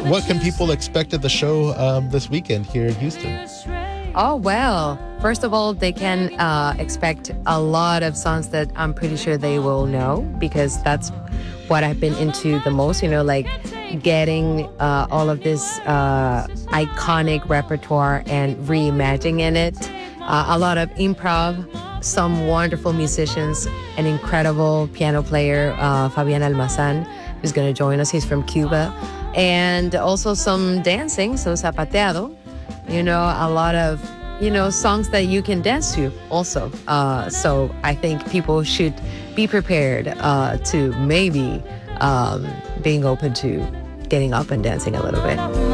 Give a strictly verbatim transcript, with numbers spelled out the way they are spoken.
what can people expect at the show um, this weekend here in Houston? Oh, well, first of all, they can uh, expect a lot of songs that I'm pretty sure they will know, because that's what I've been into the most, you know, like getting uh, all of this uh, iconic repertoire and reimagining it. Uh, a lot of improv, some wonderful musicians, an incredible piano player, uh, Fabian Almazan, who's going to join us. He's from Cuba. And also some dancing, so zapateado. You know, a lot of, you know, songs that you can dance to also. Uh, so I think people should be prepared uh, to maybe um, being open to getting up and dancing a little bit.